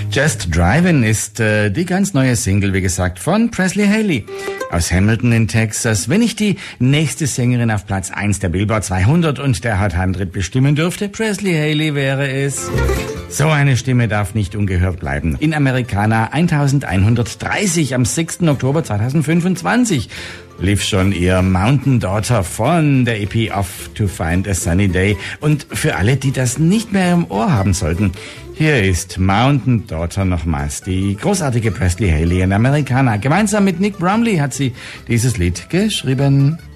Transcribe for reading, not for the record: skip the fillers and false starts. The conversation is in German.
Just Drivin' ist die ganz neue Single, wie gesagt, von Presley Haley aus Hamilton in Texas. Wenn ich die nächste Sängerin auf Platz 1 der Billboard 200 und der Hot 100 bestimmen dürfte, Presley Haley wäre es. So eine Stimme darf nicht ungehört bleiben. In Americana 1130 am 6. Oktober 2025 lief schon ihr Mountain Daughter von der EP Off to Find a Sunny Day. Und für alle, die das nicht mehr im Ohr haben sollten, hier ist Mountain Daughter nochmals. Die großartige Presley Haley in Americana. Gemeinsam mit Nick Bromley hat sie dieses Lied geschrieben.